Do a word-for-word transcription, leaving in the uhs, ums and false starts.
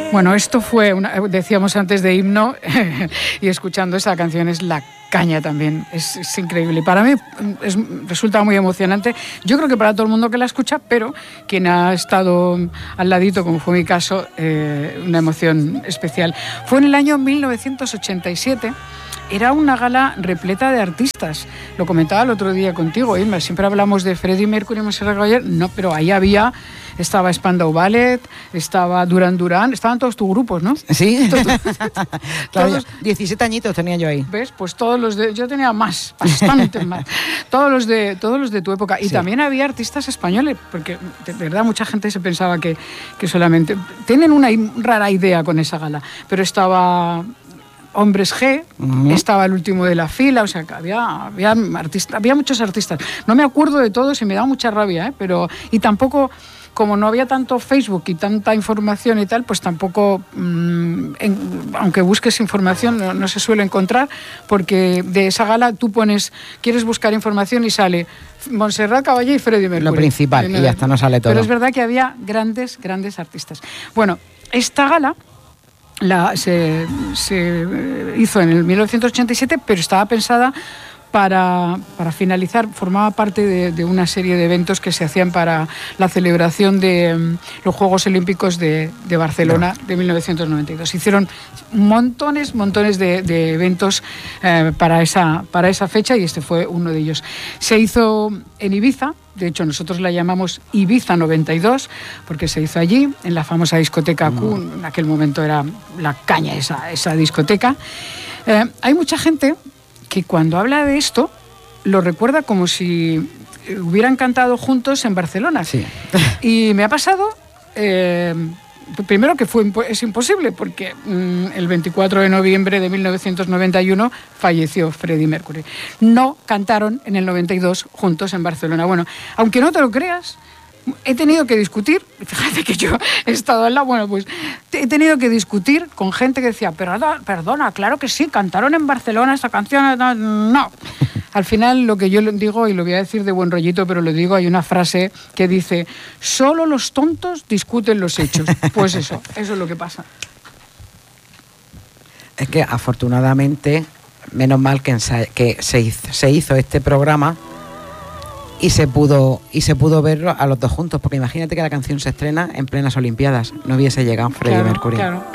Bueno, esto fue, una, decíamos antes de himno, y escuchando esa canción es la caña también, es, es increíble. Para mí es, resulta muy emocionante, yo creo que para todo el mundo que la escucha, pero quien ha estado al ladito, como fue mi caso, eh, una emoción especial. Fue en el año mil novecientos ochenta y siete. Era una gala repleta de artistas. Lo comentaba el otro día contigo, Irma. Siempre hablamos de Freddie Mercury y Montserrat Caballé. No, pero ahí había... Estaba Spandau Ballet, estaba Duran Duran, estaban todos tus grupos, ¿no? Sí, todos, claro, todos, diecisiete añitos tenía yo ahí. ¿Ves? Pues todos los de... Yo tenía más, bastante más. Todos los de, todos los de tu época. Y sí, también había artistas españoles, porque de verdad mucha gente se pensaba que, que solamente... Tienen una rara idea con esa gala, pero estaba... Hombres G, uh-huh. Estaba el último de la fila, o sea, que había, había, artistas, había muchos artistas. No me acuerdo de todos y me da mucha rabia, ¿eh? Pero, y tampoco, como no había tanto Facebook y tanta información y tal, pues tampoco, mmm, en, aunque busques información, no, no se suele encontrar, porque de esa gala tú pones, quieres buscar información y sale Montserrat Caballé y Freddie Mercury. Lo principal, y ya está, no sale todo. Pero es verdad que había grandes, grandes artistas. Bueno, esta gala... La, se, se hizo en el mil novecientos ochenta y siete, pero estaba pensada para, para finalizar, formaba parte de, de una serie de eventos que se hacían para la celebración de um, los Juegos Olímpicos de, de Barcelona no. de mil novecientos noventa y dos. Hicieron montones, montones de, de eventos eh, para, esa, para esa fecha y este fue uno de ellos. Se hizo en Ibiza. De hecho, nosotros la llamamos Ibiza noventa y dos, porque se hizo allí, en la famosa discoteca Q, en aquel momento era la caña esa, esa discoteca. Eh, hay mucha gente que cuando habla de esto, lo recuerda como si hubieran cantado juntos en Barcelona. Sí. Y me ha pasado... Eh, Primero que fue es imposible porque mmm, el veinticuatro de noviembre de mil novecientos noventa y uno falleció Freddie Mercury. No cantaron en el noventa y dos juntos en Barcelona. Bueno, aunque no te lo creas, he tenido que discutir, fíjate que yo he estado al lado, bueno, pues he tenido que discutir con gente que decía, perdona, perdona, claro que sí, cantaron en Barcelona esta canción, no, no. Al final lo que yo digo, y lo voy a decir de buen rollito, pero lo digo, hay una frase que dice, solo los tontos discuten los hechos. Pues eso, eso es lo que pasa. Es que afortunadamente, menos mal que, que se, hizo, se hizo este programa y se pudo y se pudo verlo a los dos juntos, porque imagínate que la canción se estrena en plenas Olimpiadas, no hubiese llegado Freddie claro, Mercury. Claro.